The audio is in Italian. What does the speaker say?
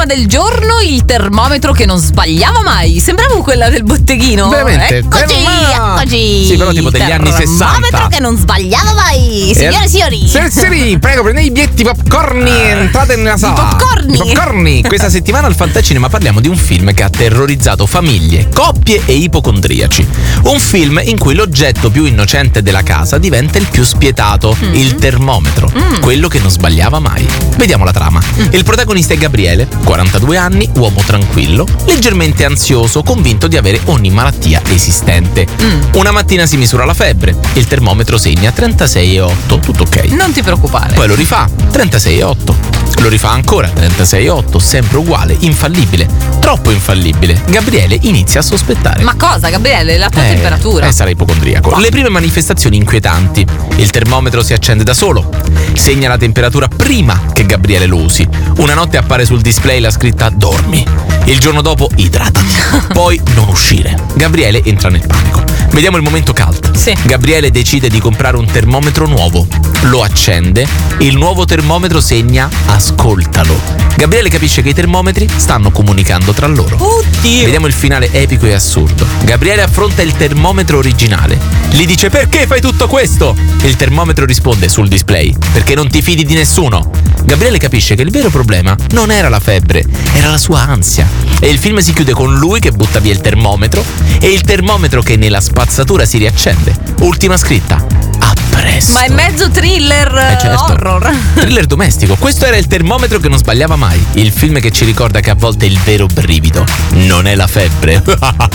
tema del giorno, il termometro che non sbagliava mai. Sembravo quella del botteghino. Veramente? Eccoci. Sì, però tipo degli anni 60. Termometro che non sbagliava mai. Signore e signori. Sì, prego, prendete i biglietti popcorni e entrate nella sala. I popcorni. Questa settimana al Fantacinema parliamo di un film che ha terrorizzato famiglie, coppie e ipocondriaci. Un film in cui l'oggetto più innocente della casa diventa il più spietato, il termometro, quello che non sbagliava mai. Vediamo la trama. Il protagonista è Gabriele, 42 anni, uomo tranquillo, leggermente ansioso, convinto di avere ogni malattia esistente. Una mattina si misura la febbre, il termometro segna 36,8, tutto ok. Non ti preoccupare. Poi lo rifà, 36,8. Lo rifà ancora, 36,8, sempre uguale, infallibile, troppo infallibile. Gabriele inizia a sospettare. Ma cosa, Gabriele? La tua temperatura? Sarà ipocondriaco. Le prime manifestazioni inquietanti. Il termometro si accende da solo. Segna la temperatura prima che Gabriele lo usi. Una notte appare sul display la scritta dormi. Il giorno dopo idratati. Poi non uscire. Gabriele entra nel panico. Vediamo il momento cult. Sì. Gabriele decide di comprare un termometro nuovo. Lo accende. Il nuovo termometro segna ascoltalo. Gabriele capisce che i termometri stanno comunicando tra loro. Oddio. Vediamo il finale epico e assurdo. Gabriele affronta il termometro originale. Gli dice: perché fai tutto questo? Il termometro risponde sul display: perché non ti fidi di nessuno. Gabriele capisce che il vero problema non era la febbre, era la sua ansia. E il film si chiude con lui che butta via il termometro e il termometro che nella spazzatura si riaccende. Ultima scritta: a presto. Ma è mezzo thriller, certo. horror. Thriller domestico. Questo era il termometro che non sbagliava mai. Il film che ci ricorda che a volte il vero brivido non è la febbre.